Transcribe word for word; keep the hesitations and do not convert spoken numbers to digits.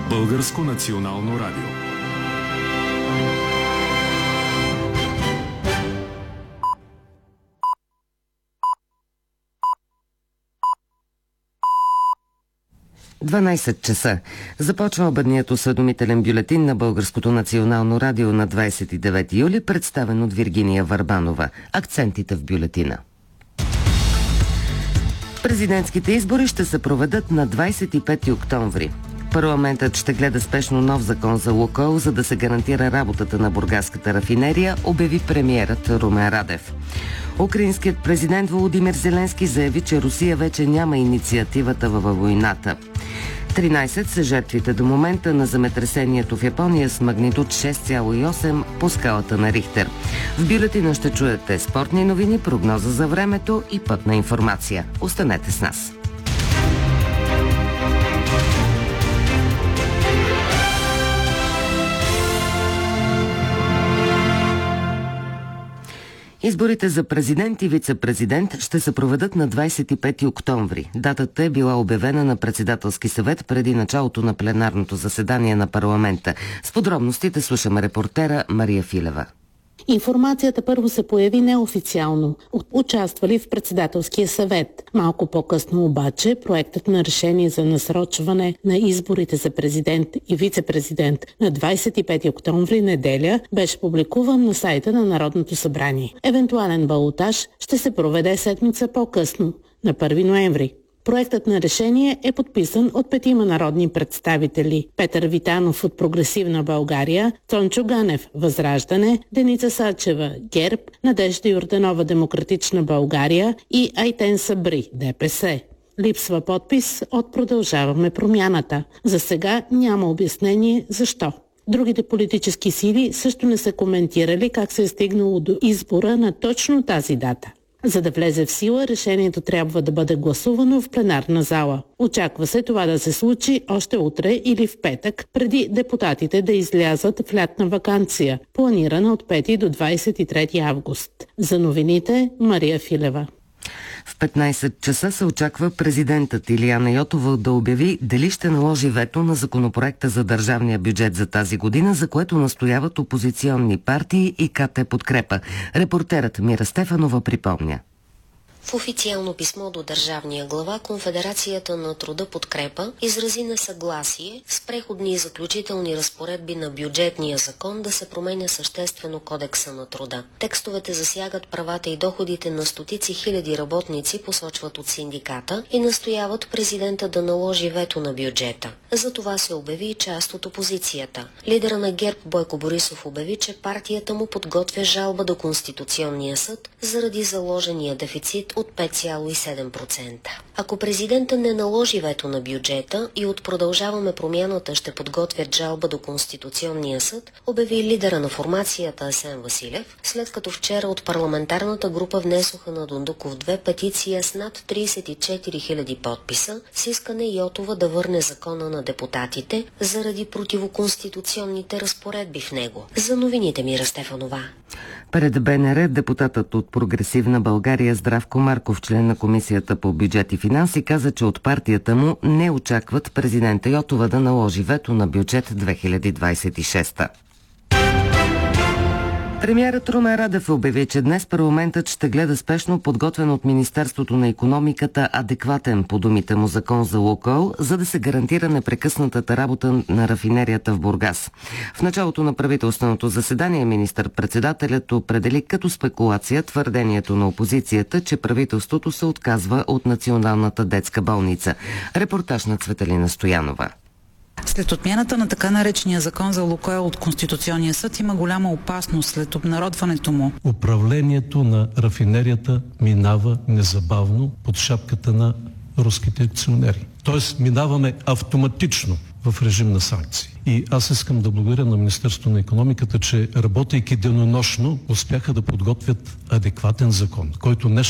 Българско национално радио. дванайсет часа. Започва обедният осведомителен бюлетин на Българското национално радио на двайсет и девети юли, представен от Виргиния Върбанова. Акцентите в бюлетина. Президентските избори ще се проведат на двайсет и пети октомври. Парламентът ще гледа спешно нов закон за Лукойл, за да се гарантира работата на бургаската рафинерия, обяви премиерът Румен Радев. Украинският президент Володимир Зеленски заяви, че Русия вече няма инициативата във войната. тринайсет са жертвите до момента на земетресението в Япония с магнитуд шест цяло и осем по скалата на Рихтер. В бюлетина ще чуете спортни новини, прогноза за времето и пътна информация. Останете с нас. Изборите за президент и вице-президент ще се проведат на двайсет и пети октомври. Датата е била обявена на председателски съвет преди началото на пленарното заседание на парламента. С подробностите слушаме репортера Мария Филева. Информацията първо се появи неофициално. Участвали в председателския съвет. Малко по-късно обаче проектът на решение за насрочване на изборите за президент и вице-президент на двайсет и пети октомври, неделя, беше публикуван на сайта на Народното събрание. Евентуален балотаж ще се проведе седмица по-късно, на първи ноември. Проектът на решение е подписан от петима народни представители: Петър Витанов от Прогресивна България, Цончо Ганев Възраждане, Деница Сачева ГЕРБ, Надежда Йорданова Демократична България и Айтен Сабри ДПС. Липсва подпис от Продължаваме промяната. За сега няма обяснение защо. Другите политически сили също не са коментирали как се е стигнало до избора на точно тази дата. За да влезе в сила, решението трябва да бъде гласувано в пленарна зала. Очаква се това да се случи още утре или в петък, преди депутатите да излязат в лятна ваканция, планирана от пети до двайсет и трети август. За новините Мария Филева. В петнайсет часа се очаква президентът Илияна Йотова да обяви дали ще наложи вето на законопроекта за държавния бюджет за тази година, за което настояват опозиционни партии и КТ Подкрепа. Репортерът Мира Стефанова припомня. В официално писмо до държавния глава Конфедерацията на труда Подкрепа изрази несъгласие с преходни и заключителни разпоредби на бюджетния закон да се променя съществено кодекса на труда. Текстовете засягат правата и доходите на стотици хиляди работници, посочват от синдиката, и настояват президента да наложи вето на бюджета. За това се обяви и част от опозицията. Лидера на ГЕРБ Бойко Борисов обяви, че партията му подготвя жалба до Конституционния съд заради заложения дефицит от пет цяло и седем процента. Ако президента не наложи вето на бюджета и от Продължаваме промяната ще подготвят жалба до Конституционния съд, обяви лидера на формацията Асен Василев, след като вчера от парламентарната група внесоха на Дондуков две петиция с над трийсет и четири хиляди подписа с искане Йотова да върне закона на депутатите заради противоконституционните разпоредби в него. За новините Мира Стефанова. Пред БНР депутатът от Прогресивна България Здравко Марков, член на Комисията по бюджет и финанси, каза, че от партията му не очакват президента Йотова да наложи вето на бюджет две хиляди двайсет и шеста. Премиерът Румен Радев обяви, че днес парламентът ще гледа спешно подготвен от Министерството на икономиката адекватен, по думите му, закон за Лукойл, за да се гарантира непрекъснатата работа на рафинерията в Бургас. В началото на правителственото заседание министър-председателят определи като спекулация твърдението на опозицията, че правителството се отказва от Националната детска болница. Репортаж на Цветелина Стоянова. След отмяната на така наречения закон за Лукойл от Конституционния съд има голяма опасност след обнародването му. Управлението на рафинерията минава незабавно под шапката на руските акционери. Тоест минаваме автоматично в режим на санкции. И аз искам да благодаря на Министерството на икономиката, че работейки денонощно успяха да подготвят адекватен закон, който не